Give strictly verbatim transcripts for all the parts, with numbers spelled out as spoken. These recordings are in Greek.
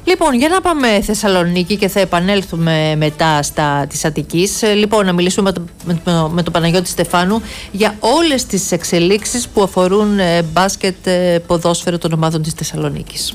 Λοιπόν, για να πάμε Θεσσαλονίκη και θα επανέλθουμε μετά στα της Αττικής. Λοιπόν, να μιλήσουμε με, το, με, το, με τον Παναγιώτη Στεφάνου για όλες τις εξελίξεις που αφορούν ε, μπάσκετ, ε, ποδόσφαιρο των ομάδων της Θεσσαλονίκης.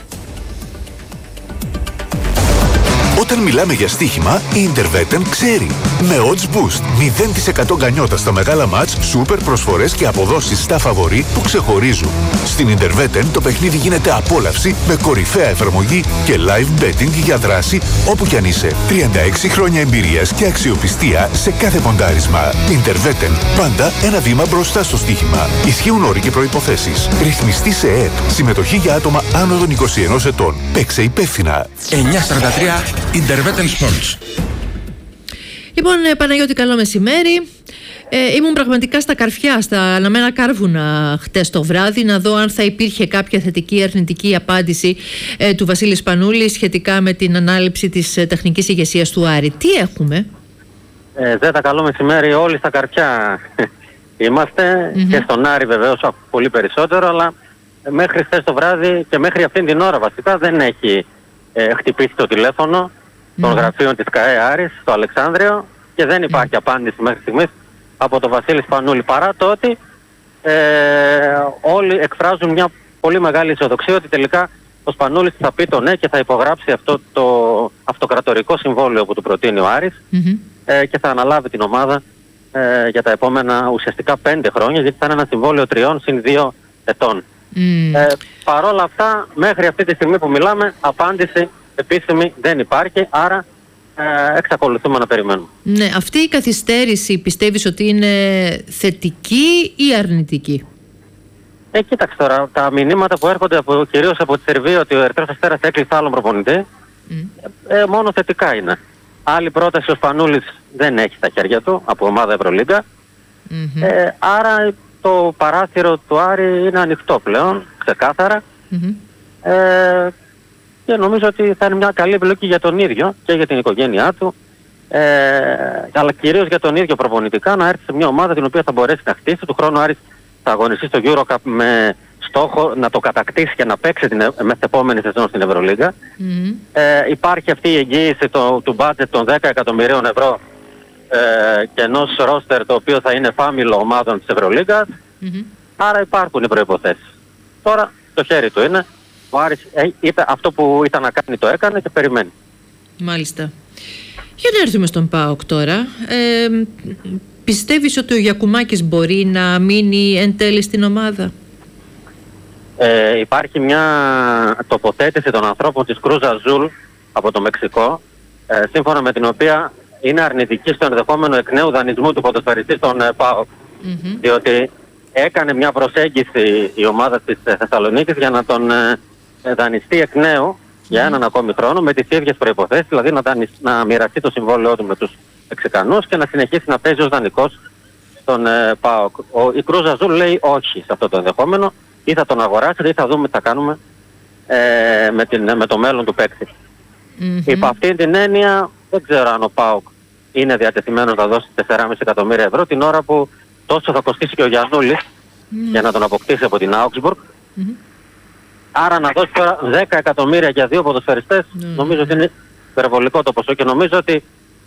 Όταν μιλάμε για στοίχημα, η Interveten ξέρει. Με Odds Boost, μηδέν τοις εκατό γκανιότα στα μεγάλα μάτς, σούπερ προσφορές και αποδόσεις στα φαβορί που ξεχωρίζουν. Στην Interveten το παιχνίδι γίνεται απόλαυση με κορυφαία εφαρμογή και live betting για δράση όπου κι αν είσαι. τριάντα έξι χρόνια εμπειρίας και αξιοπιστία σε κάθε ποντάρισμα. Interveten, πάντα ένα βήμα μπροστά στο στοίχημα. Ισχύουν όροι και προϋποθέσεις. Ρυθμιστή σε ΕΕΠ. Συμμετοχή για άτομα άνω των είκοσι ενός ετών. Παίξε υπεύθυνα. εννιά σαράντα τρία Interveten Sports. Λοιπόν, Παναγιώτη, καλό μεσημέρι. Ε, ήμουν πραγματικά στα καρφιά, στα αναμένα κάρβουνα χτες το βράδυ, να δω αν θα υπήρχε κάποια θετική ή αρνητική απάντηση ε, του Βασίλη Σπανούλη σχετικά με την ανάληψη της ε, τεχνικής ηγεσίας του Άρη. Τι έχουμε? Ε, Ζέτα, καλό μεσημέρι. Όλοι στα καρφιά είμαστε, mm-hmm. και στον Άρη βεβαίως πολύ περισσότερο, αλλά μέχρι χθες το βράδυ και μέχρι αυτήν την ώρα βασικά δεν έχει ε, χτυπήσει το τηλέφωνο mm-hmm. των γραφείων της ΚΑΕ Άρης στο Αλεξάνδριο και δεν υπάρχει mm-hmm. απάντηση μέχρι στιγμής από τον Βασίλη Σπανούλη, παρά το ότι ε, όλοι εκφράζουν μια πολύ μεγάλη αισιοδοξία ότι τελικά ο Σπανούλης θα πει το ναι και θα υπογράψει αυτό το αυτοκρατορικό συμβόλαιο που του προτείνει ο Άρης mm-hmm. ε, και θα αναλάβει την ομάδα ε, για τα επόμενα ουσιαστικά πέντε χρόνια, γιατί θα είναι ένα συμβόλαιο τριών συν δύο ετών. Mm. Ε, παρόλα αυτά, μέχρι αυτή τη στιγμή που μιλάμε, απάντηση επίσημη δεν υπάρχει, άρα ε, εξακολουθούμε να περιμένουμε. Ναι, αυτή η καθυστέρηση πιστεύεις ότι είναι θετική ή αρνητική? Ε, κοίταξε τώρα, τα μηνύματα που έρχονται από, κυρίως από τη Σερβία ότι ο Ερυθρός Αστέρας έκλεισε άλλον προπονητή, mm. ε, μόνο θετικά είναι. Άλλη πρόταση ο Σπανούλης δεν έχει στα χέρια του από ομάδα Ευρωλίγκα, mm-hmm. ε, άρα το παράθυρο του Άρη είναι ανοιχτό πλέον, ξεκάθαρα. Mm-hmm. Ε, και νομίζω ότι θα είναι μια καλή επιλογή για τον ίδιο και για την οικογένειά του, ε, αλλά κυρίως για τον ίδιο προπονητικά, να έρθει σε μια ομάδα την οποία θα μπορέσει να χτίσει. Του χρόνου Άρης θα αγωνιστεί στο EuroCup με στόχο να το κατακτήσει και να παίξει την μεθεπόμενη σεζόν στην Ευρωλίγκα. Mm-hmm. Ε, υπάρχει αυτή η εγγύηση το, του budget των δέκα εκατομμυρίων ευρώ ε, και ενός ρόστερ το οποίο θα είναι φάμιλο ομάδων της Ευρωλίγκας. Mm-hmm. Άρα υπάρχουν οι προϋποθέσεις. Τώρα το χέρι του είναι. Ο Άρης ε, είπε αυτό που ήταν να κάνει, το έκανε και περιμένει. Μάλιστα. Για να έρθουμε στον ΠΑΟΚ τώρα. Ε, πιστεύεις ότι ο Γιακουμάκης μπορεί να μείνει εν τέλει στην ομάδα? Ε, υπάρχει μια τοποθέτηση των ανθρώπων της Cruz Azul από το Μεξικό, ε, σύμφωνα με την οποία είναι αρνητική στο ενδεχόμενο εκ νέου δανεισμού του ποδοσφαιριστή στον ε, ΠΑΟΚ. Mm-hmm. Διότι έκανε μια προσέγγιση η ομάδα της ε, Θεσσαλονίκης για να τον ε, δανειστεί εκ νέου mm-hmm. για έναν ακόμη χρόνο με τις ίδιες προϋποθέσεις, δηλαδή να, δανει, να μοιραστεί το συμβόλαιό του με τους Μεξικανούς και να συνεχίσει να παίζει ως δανεικός στον ε, ΠΑΟΚ. Ο, η Cruz Azul λέει όχι σε αυτό το ενδεχόμενο, ή θα τον αγοράσετε ή θα δούμε τι θα κάνουμε ε, με, την, με το μέλλον του παίκτη. Mm-hmm. Υπό αυτήν την έννοια δεν ξέρω αν ο ΠΑΟΚ είναι διατεθειμένος να δώσει τέσσερα κόμμα πέντε εκατομμύρια ευρώ την ώρα που τόσο θα κοστίσει και ο Γιαννούλης mm-hmm. για να τον αποκτήσει από την Augsburg. Mm-hmm. Άρα να δώσει τώρα δέκα εκατομμύρια για δύο ποδοσφαιριστές mm-hmm. νομίζω ότι είναι υπερβολικό το ποσό και νομίζω ότι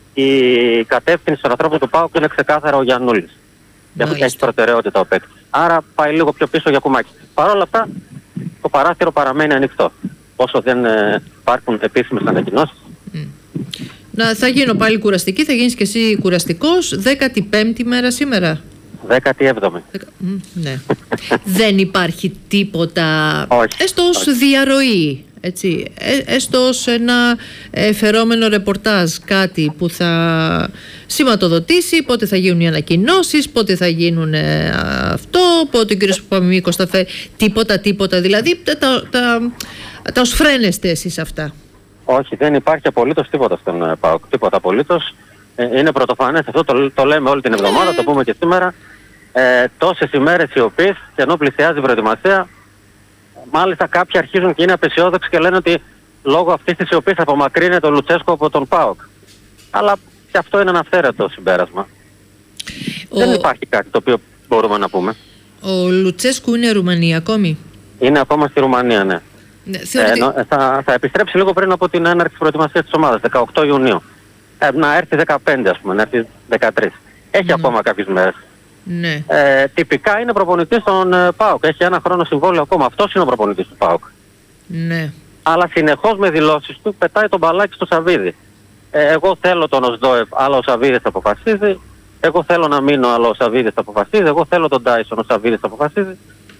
η κατεύθυνση των ανθρώπων του ΠΑΟΚ είναι ξεκάθαρα ο Γιαννούλης. Mm-hmm. Έχει προτεραιότητα ο παίκτης. Άρα πάει λίγο πιο πίσω για Κουμάκη. Παρ' όλα αυτά το παράθυρο παραμένει ανοιχτό όσο δεν ε, υπάρχουν επίσημες ανακοινώσεις. Mm. Να, θα γίνω πάλι κουραστική, θα γίνεις και εσύ κουραστικός. δέκατη πέμπτη μέρα σήμερα. δέκατη έβδομη. Δεκα... Mm, ναι. Δεν υπάρχει τίποτα, όχι, έστω ως όχι. διαρροή, έτσι, ε, έστω ως ένα ε, φερόμενο ρεπορτάζ, κάτι που θα σηματοδοτήσει πότε θα γίνουν οι ανακοινώσεις, πότε θα γίνουν ε, αυτό, πότε ο κ. Παπαμιμίκος θα φέρει, τίποτα, τίποτα, δηλαδή τα, τα, τα, τα ως φρένεστε εσείς αυτά. Όχι, δεν υπάρχει απολύτως τίποτα στον ΠΑΟΚ, τίποτα απολύτως. Ε, είναι πρωτοφανές, αυτό το, το λέμε όλη την εβδομάδα, ε... το πούμε και σήμερα. Ε, τόσες ημέρες σιωπής και ενώ πλησιάζει η προετοιμασία, μάλιστα κάποιοι αρχίζουν και είναι απεσιόδοξοι και λένε ότι λόγω αυτής της σιωπής απομακρύνεται ο Λουτσέσκο από τον ΠΑΟΚ. Αλλά και αυτό είναι ένα αυθαίρετο συμπέρασμα. Ο... Δεν υπάρχει κάτι το οποίο μπορούμε να πούμε. Ο Λουτσέσκου είναι Ρουμανία ακόμη? Είναι ακόμα στη Ρουμανία, ναι. Ναι, ε, θεωρητικά... νο, θα, θα επιστρέψει λίγο πριν από την έναρξη της προετοιμασίας της ομάδας, δεκαοκτώ Ιουνίου. Ε, να έρθει δεκαπέντε ας πούμε, να έρθει δεκατρείς. Έχει ναι. ακόμα κάποιες μέρες. Ναι. Ε, τυπικά είναι προπονητής των ε, ΠΑΟΚ. Έχει ένα χρόνο συμβόλαιο ακόμα. Αυτός είναι ο προπονητής του ΠΑΟΚ. Ναι. Αλλά συνεχώς με δηλώσεις του πετάει τον μπαλάκι στο Σαββίδι. Ε, εγώ θέλω τον Οσδόεφ, αλλά ο Σαββίδης αποφασίζει. Εγώ θέλω να μείνω, αλλά ο Σαββίδης αποφασίζει. Εγώ θέλω τον Τάισον, ο Σαββίδης αποφασίζει.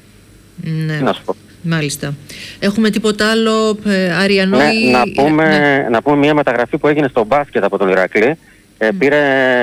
Ναι. Να σου πω. Μάλιστα. Έχουμε τίποτα άλλο, ε, Αριανό ναι, ή... να, πούμε, ναι. να πούμε μια μεταγραφή που έγινε στο μπάσκετ από τον Ηρακλή. Ε, mm. Πήρε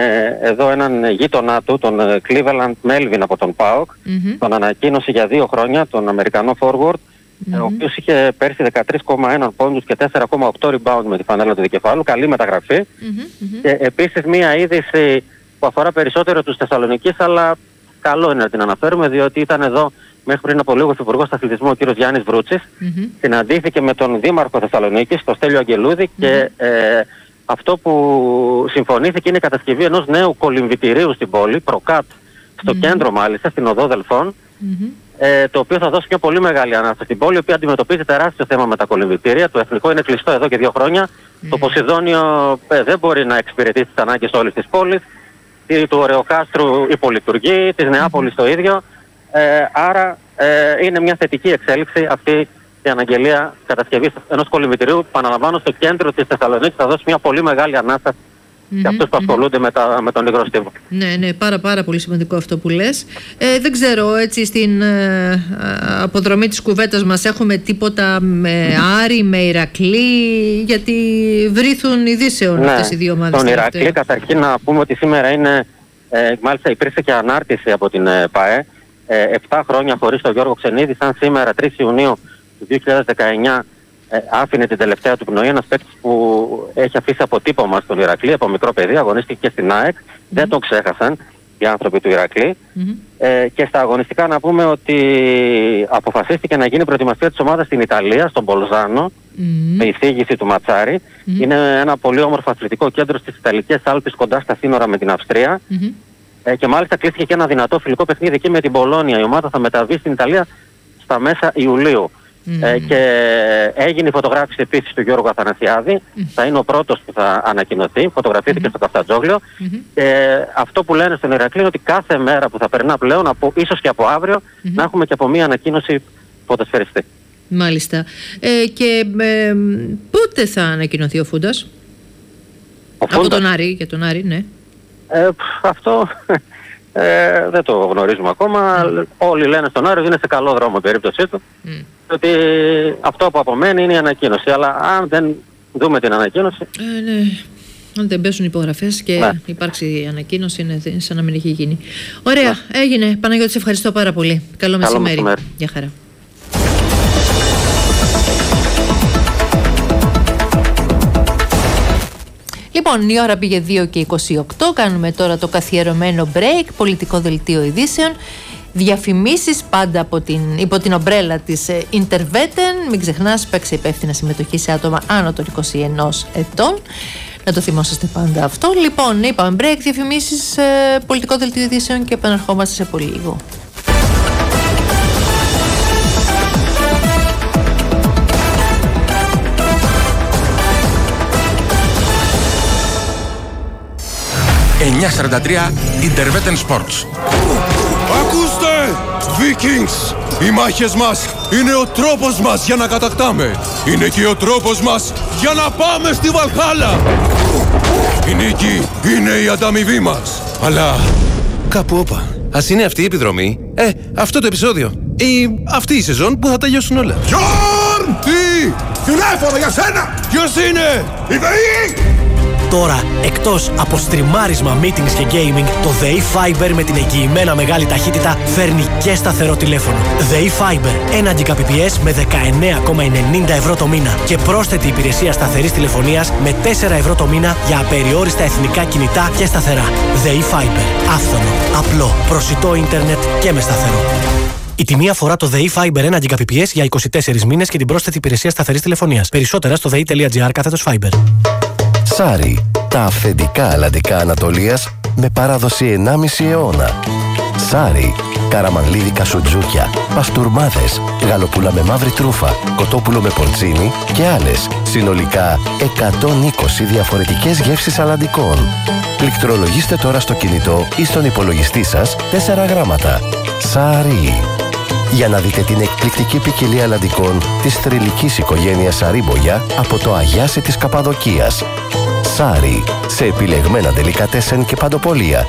εδώ έναν γείτονά του, τον Cleveland Melvin από τον ΠΑΟΚ. Mm-hmm. Τον ανακοίνωσε για δύο χρόνια, τον Αμερικανό forward, mm-hmm. ο οποίος είχε πέρσι δεκατρείς κόμμα ένα πόντους και τέσσερα κόμμα οκτώ rebound με τη φανέλα του δικεφάλου. Καλή μεταγραφή. Mm-hmm. Και επίσης μια είδηση που αφορά περισσότερο τους Θεσσαλονικείς, αλλά καλό είναι να την αναφέρουμε, διότι ήταν εδώ μέχρι πριν από λίγο ο Υπουργός Αθλητισμού, ο κύριος Γιάννης Βρούτσης. Mm-hmm. Συναντήθηκε με τον Δήμαρχο Θεσσαλονίκης, τον Στέλιο Αγγελούδη, mm-hmm. και ε, αυτό που συμφωνήθηκε είναι η κατασκευή ενός νέου κολυμβητηρίου στην πόλη, προκάτ, στο mm-hmm. κέντρο μάλιστα, στην οδό Δελφών, mm-hmm. ε, το οποίο θα δώσει μια πολύ μεγάλη ανάσταση στην πόλη, η οποία αντιμετωπίζει τεράστιο θέμα με τα κολυμβητήρια. Το εθνικό είναι κλειστό εδώ και δύο χρόνια. Mm-hmm. Το Ποσειδόνιο ε, δεν μπορεί να εξυπηρετήσει τις ανάγκες όλης της πόλης. Του Ωρεοκάστρου υπολειτουργεί, της Νεάπολης mm-hmm. το ίδιο. Ε, άρα ε, είναι μια θετική εξέλιξη αυτή η αναγγελία κατασκευής ενός κολυμβητηρίου που, επαναλαμβάνω, στο κέντρο της Θεσσαλονίκης θα δώσει μια πολύ μεγάλη ανάσταση mm-hmm, σε αυτούς που ασχολούνται mm-hmm. με, τα, με τον υγρό στίβο. Ναι, ναι, πάρα πάρα πολύ σημαντικό αυτό που λες. Ε, δεν ξέρω, έτσι στην ε, αποδρομή της κουβέντας μας έχουμε τίποτα με Άρη, με Ηρακλή, γιατί βρίθουν ειδήσεων ναι, αυτές οι δύο ομάδες. Στον Ηρακλή καταρχήν να πούμε ότι σήμερα είναι, ε, μάλιστα υπήρξε και ανάρτηση από την ε, ΠΑΕ, ε, επτά χρόνια χωρίς τον Γιώργο Ξενίδη, σαν σήμερα τρεις Ιουνίου του δύο χιλιάδες δεκαεννιά ε, άφηνε την τελευταία του πνοή, ένας παίκτης που έχει αφήσει αποτύπωμα στον Ηρακλή από μικρό παιδί, αγωνίστηκε και στην ΑΕΚ, mm-hmm. δεν τον ξέχασαν οι άνθρωποι του Ηρακλή. Mm-hmm. Ε, και στα αγωνιστικά να πούμε ότι αποφασίστηκε να γίνει προετοιμασία της ομάδας στην Ιταλία, στον Μπολζάνο, mm-hmm. με εισήγηση του Ματσάρη. Mm-hmm. Είναι ένα πολύ όμορφο αθλητικό κέντρο στις Ιταλικές Άλπεις, κοντά στα σύνορα με την Αυστρία. Mm-hmm. Ε, και μάλιστα κλείστηκε και ένα δυνατό φιλικό παιχνίδι εκεί με την Πολόνια. Η ομάδα θα μεταβεί στην Ιταλία στα μέσα Ιουλίου. Mm. Ε, και έγινε η φωτογράφηση επίσης του Γιώργου Αθανασιάδη. Mm. Θα είναι ο πρώτος που θα ανακοινωθεί. Φωτογραφήθηκε mm-hmm. στο Καφτατζόγλιο. Mm-hmm. Και αυτό που λένε στον Ηρακλή είναι ότι κάθε μέρα που θα περνά πλέον, από, ίσως και από αύριο, mm-hmm. να έχουμε και από μία ανακοίνωση ποδοσφαιριστή. Μάλιστα. Ε, και ε, πότε θα ανακοινωθεί ο Φούντας? Ο από Φούντας. τον Άρη, για τον Άρη, ναι. Ε, αυτό ε, δεν το γνωρίζουμε ακόμα. Mm. Όλοι λένε στον Άρη ότι είναι σε καλό δρόμο η περίπτωσή του. Mm. Ότι αυτό που απομένει είναι η ανακοίνωση. Αλλά αν δεν δούμε την ανακοίνωση... Ε, ναι. Αν δεν πέσουν υπογραφές και ναι. υπάρξει η ανακοίνωση, είναι σαν να μην έχει γίνει. Ωραία, ναι. έγινε. Παναγιώτη, σε ευχαριστώ πάρα πολύ. Καλό, Καλό μεσημέρι. μεσημέρι. Γεια χαρά. Λοιπόν, η ώρα πήγε δύο και είκοσι οκτώ. Κάνουμε τώρα το καθιερωμένο break. Πολιτικό δελτίο ειδήσεων. Διαφημίσεις πάντα από την, υπό την ομπρέλα της ε, Interveten. Μην ξεχνάς, παίξε υπεύθυνα συμμετοχή σε άτομα άνω των είκοσι ενός ετών. Να το θυμόσαστε πάντα αυτό. Λοιπόν, είπαμε break, διαφημίσεις, ε, πολιτικό δελτίο ειδήσεων και επαναρχόμαστε σε πολύ λίγο. εννιακόσια σαράντα τρία Interveten Sports. Ακούστε! Vikings! Οι μάχες μας είναι ο τρόπος μας για να κατακτάμε. Είναι και ο τρόπος μας για να πάμε στη Βαλχάλα. Η νίκη είναι η ανταμοιβή μας. Αλλά κάπου όπα. Ας είναι αυτή η επιδρομή, ε, αυτό το επεισόδιο ή αυτή η σεζόν που θα τελειώσουν όλα. Γιόρν! Τι! Τηλέφωνο για σένα! Ποιος είναι? Η ΔΕΗ! Τώρα, εκτός από στριμάρισμα, meetings και gaming, το ΔΕΗ Fiber με την εγγυημένα μεγάλη ταχύτητα φέρνει και σταθερό τηλέφωνο. ΔΕΗ Fiber, ένα Gbps με δεκαεννέα κόμμα ενενήντα ευρώ το μήνα και πρόσθετη υπηρεσία σταθερής τηλεφωνίας με τέσσερα ευρώ το μήνα για απεριόριστα εθνικά κινητά και σταθερά. ΔΕΗ Fiber, άφθονο, απλό, προσιτό ίντερνετ και με σταθερό. Η τιμή αφορά το ΔΕΗ Fiber ένα Gbps για είκοσι τέσσερις μήνες και την πρόσθετη υπηρεσία σταθερής τηλεφωνίας. Περισσότερα στο δei.gr κάθετος Fiber. Σάρι, τα αυθεντικά αλλαντικά Ανατολίας με παράδοση ενάμιση αιώνα. Σάρι, καραμανλίδικα σουτζούκια, παστούρμάδες, γαλοπούλα με μαύρη τρούφα, κοτόπουλο με πορτσίνι και άλλες. Συνολικά εκατόν είκοσι διαφορετικές γεύσεις αλλαντικών. Πληκτρολογήστε τώρα στο κινητό ή στον υπολογιστή σας τέσσερα γράμματα. Σάρι. Για να δείτε την εκπληκτική ποικιλία αλλαντικών της θρυλικής οικογένειας Σαρίμπογια από το Αγιάσι της Καπαδοκίας. Σάρι, σε επιλεγμένα ντελικατέσεν και παντοπολία.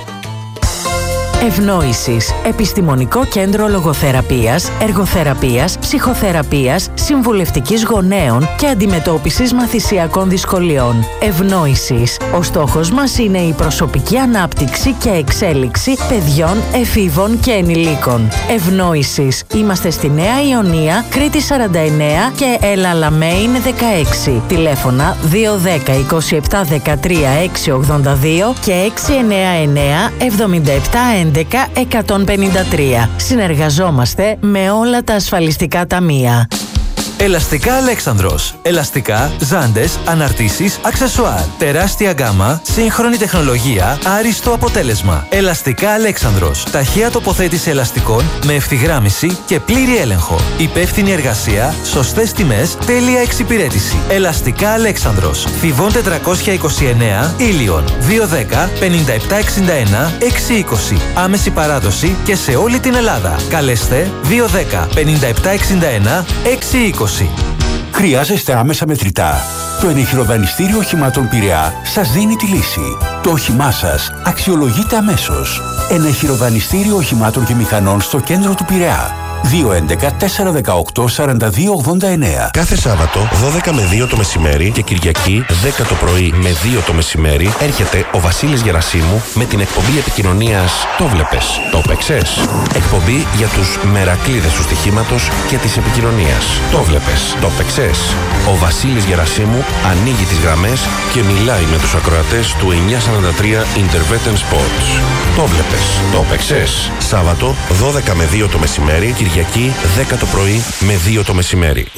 Ευνόησης. Επιστημονικό κέντρο λογοθεραπείας, εργοθεραπείας, ψυχοθεραπείας, συμβουλευτικής γονέων και αντιμετώπισης μαθησιακών δυσκολιών. Ευνόησης. Ο στόχος μας είναι η προσωπική ανάπτυξη και εξέλιξη παιδιών, εφήβων και ενηλίκων. Ευνόησης. Είμαστε στη Νέα Ιωνία, Κρήτη σαράντα εννέα και Έλα Λαμέιν δεκαέξι. Τηλέφωνα δύο ένα μηδέν είκοσι επτά δεκατρία έξι ογδόντα δύο και έξι εννέα εννέα εβδομήντα επτά έντεκα εκατόν πενήντα τρία. Συνεργαζόμαστε με όλα τα ασφαλιστικά ταμεία. Ελαστικά Αλέξανδρος. Ελαστικά, ζάντες, αναρτήσεις, αξεσουάρ. Τεράστια γκάμα, σύγχρονη τεχνολογία, άριστο αποτέλεσμα. Ελαστικά Αλέξανδρος. Ταχεία τοποθέτηση ελαστικών με ευθυγράμμιση και πλήρη έλεγχο. Υπεύθυνη εργασία, σωστές τιμές, τέλεια εξυπηρέτηση. Ελαστικά Αλέξανδρος. Θηβών τετρακόσια είκοσι εννέα, Ήλιον. δύο ένα μηδέν πενήντα επτά εξήντα ένα έξι είκοσι. Άμεση παράδοση και σε όλη την Ελλάδα. Καλέστε δύο ένα μηδέν πενήντα επτά εξήντα ένα έξι είκοσι. Χρειάζεστε άμεσα μετρητά? Το ενεχειροδανιστήριο οχημάτων Πειραιά σας δίνει τη λύση. Το όχημά σας αξιολογείται αμέσως. Ενεχειροδανιστήριο οχημάτων και μηχανών στο κέντρο του Πειραιά. δύο έντεκα τέσσερα δεκαοκτώ σαράντα δύο ογδόντα εννέα. Κάθε Σάββατο δώδεκα με δύο το μεσημέρι και Κυριακή δέκα το πρωί με δύο το μεσημέρι έρχεται ο Βασίλης Γερασίμου με την εκπομπή επικοινωνίας «Το βλέπες, το παίξες». Εκπομπή για τους μερακλείδες του στοιχήματος και της επικοινωνίας. «Το βλέπες, το παίξες». Ο Βασίλης Γερασίμου ανοίγει τις γραμμές και μιλάει με τους ακροατές του εννιακόσια σαράντα τρία Intervetten Sports. «Το βλέπες, το παίξες». Σάββατο δώδεκα με δύο το μεσημέρι, Κυριακή δέκα το πρωί με δύο το μεσημέρι.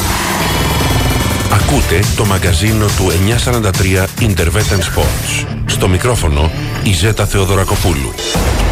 Ακούτε το μαγκαζίνο του εννιακόσια σαράντα τρία Intervetten Sports. Στο μικρόφωνο η Ζέτα Θεοδωρακοπούλου.